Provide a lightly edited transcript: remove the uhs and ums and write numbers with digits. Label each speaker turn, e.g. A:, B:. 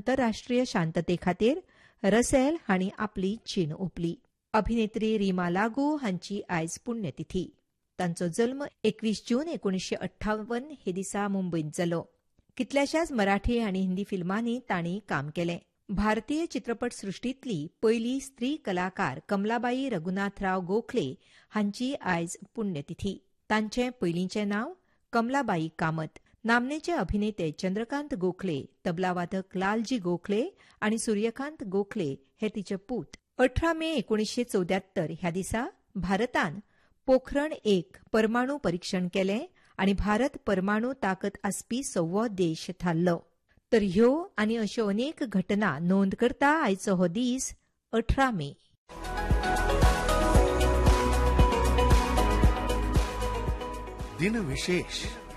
A: आंतरराष्ट्रीय शांतते खातीर रसेल हांणी आपली जीण ओंपली. अभिनेत्री रीमा लागू हांची आयज पुण्यतिथी. तांचो जल्म 21 जून 1958 हे दिसा मुंबईत जालो. कितल्याशाच मराठी आनी हिंदी फिल्मांनी तांणी काम केलें. भारतीय चित्रपट सृश्टींतली पयली स्त्री कलाकार कमलाबाई रघुनाथराव गोखले हांची आयज पुण्यतिथी. तांचें पयलींचें नांव कमलाबाई कामत. नामनेचे अभिनेते चंद्रकांत गोखले, तबलावादक लालजी गोखले आनी सूर्यकांत गोखले हे तिचे पूत. 18 मे 1974 ह्या दिसा भारतान पोखरण 1 परमाणु परीक्षण केलें आनी भारत परमाणु ताकद आसपी 6वो देश थारलो. तर ह्यो आनी अश्यो अनेक घटना नोंद करता आयचो हो दीस 18 मे.
B: दिन विशेष.